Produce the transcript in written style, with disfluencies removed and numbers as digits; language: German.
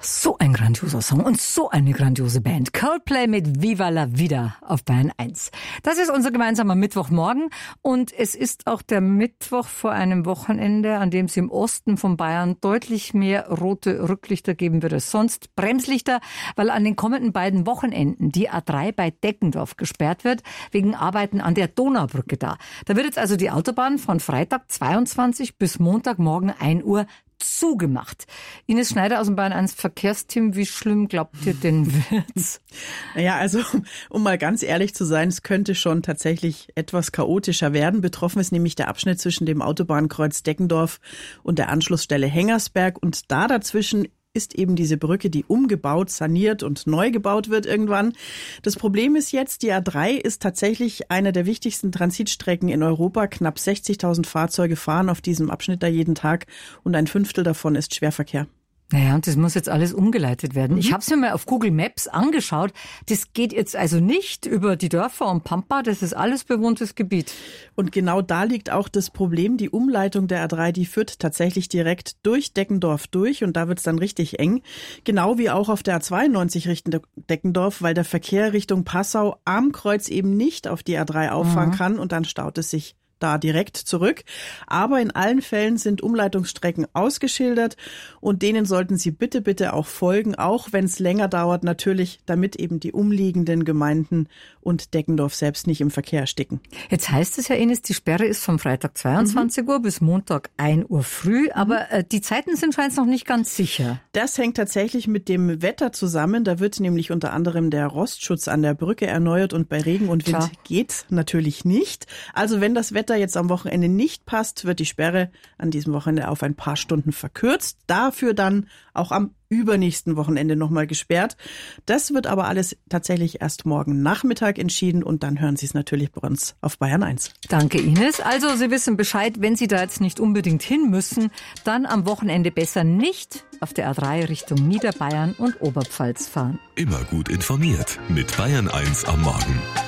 So ein grandioser Song und so eine grandiose Band. Coldplay mit Viva la Vida auf Bayern 1. Das ist unser gemeinsamer Mittwochmorgen und es ist auch der Mittwoch vor einem Wochenende, an dem es im Osten von Bayern deutlich mehr rote Rücklichter geben wird als sonst. Bremslichter, weil an den kommenden beiden Wochenenden die A3 bei Deckendorf gesperrt wird, wegen Arbeiten an der Donaubrücke da. Da wird jetzt also die Autobahn von Freitag 22 bis Montagmorgen 1 Uhr zugemacht. Ines Schneider aus dem Bayern 1 Verkehrsteam, wie schlimm glaubt ihr denn wird's? Naja, also um mal ganz ehrlich zu sein, es könnte schon tatsächlich etwas chaotischer werden. Betroffen ist nämlich der Abschnitt zwischen dem Autobahnkreuz Deckendorf und der Anschlussstelle Hengersberg und da dazwischen ist eben diese Brücke, die umgebaut, saniert und neu gebaut wird irgendwann. Das Problem ist jetzt, die A3 ist tatsächlich eine der wichtigsten Transitstrecken in Europa. Knapp 60.000 Fahrzeuge fahren auf diesem Abschnitt da jeden Tag und 1/5 davon ist Schwerverkehr. Naja, und das muss jetzt alles umgeleitet werden. Ich habe es mir mal auf Google Maps angeschaut. Das geht jetzt also nicht über die Dörfer und Pampa, das ist alles bewohntes Gebiet. Und genau da liegt auch das Problem. Die Umleitung der A3, die führt tatsächlich direkt durch Deckendorf durch und da wird's dann richtig eng. Genau wie auch auf der A92 Richtung Deckendorf, weil der Verkehr Richtung Passau am Kreuz eben nicht auf die A3 auffahren kann und dann staut es sich da direkt zurück. Aber in allen Fällen sind Umleitungsstrecken ausgeschildert und denen sollten Sie bitte auch folgen, auch wenn es länger dauert natürlich, damit eben die umliegenden Gemeinden und Deckendorf selbst nicht im Verkehr ersticken. Jetzt heißt es ja, Ines, die Sperre ist vom Freitag 22 Uhr bis Montag 1 Uhr früh, aber die Zeiten sind scheinbar noch nicht ganz sicher. Das hängt tatsächlich mit dem Wetter zusammen. Da wird nämlich unter anderem der Rostschutz an der Brücke erneuert und bei Regen und Wind geht natürlich nicht. Also wenn das Wetter jetzt am Wochenende nicht passt, wird die Sperre an diesem Wochenende auf ein paar Stunden verkürzt. Dafür dann auch am übernächsten Wochenende nochmal gesperrt. Das wird aber alles tatsächlich erst morgen Nachmittag entschieden und dann hören Sie es natürlich bei uns auf Bayern 1. Danke, Ines. Also Sie wissen Bescheid, wenn Sie da jetzt nicht unbedingt hin müssen, dann am Wochenende besser nicht auf der A3 Richtung Niederbayern und Oberpfalz fahren. Immer gut informiert mit Bayern 1 am Morgen.